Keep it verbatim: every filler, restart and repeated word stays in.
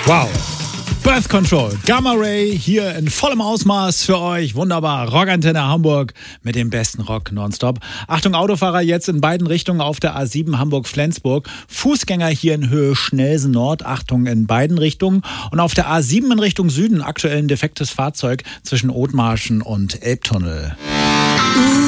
Wow. Birth Control, Gamma Ray hier in vollem Ausmaß für euch. Wunderbar. Rockantenne Hamburg mit dem besten Rock nonstop. Achtung Autofahrer, jetzt in beiden Richtungen auf der A sieben Hamburg-Flensburg. Fußgänger hier in Höhe Schnelsen Nord. Achtung in beiden Richtungen. Und auf der A sieben in Richtung Süden aktuell ein defektes Fahrzeug zwischen Othmarschen und Elbtunnel.